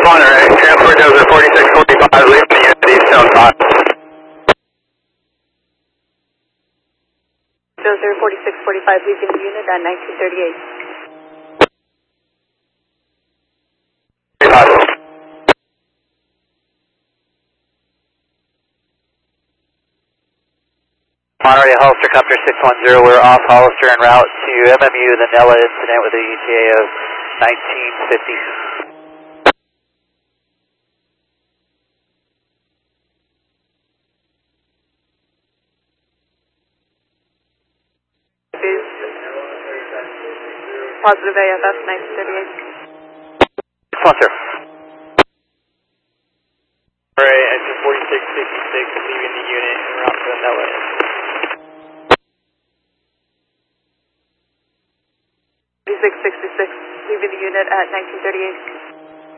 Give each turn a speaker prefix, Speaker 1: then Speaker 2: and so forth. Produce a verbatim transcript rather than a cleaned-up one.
Speaker 1: on, right? Transport Desert forty-six forty-five, leaving the unit eastbound five.
Speaker 2: Desert forty-six forty-five, leaving the unit at nineteen thirty-eight.
Speaker 3: Monterey Hollister Copter six one zero, we're off Hollister en route to M M U, the Nella incident with a E T A of nineteen fifty.
Speaker 2: Positive A F F, nineteen thirty-eight.
Speaker 3: six one zero.
Speaker 4: Alright, engine forty-six sixty-six, leaving the unit en route to the Nella incident.
Speaker 2: forty-six sixty-six, leaving the unit at nineteen thirty-eight.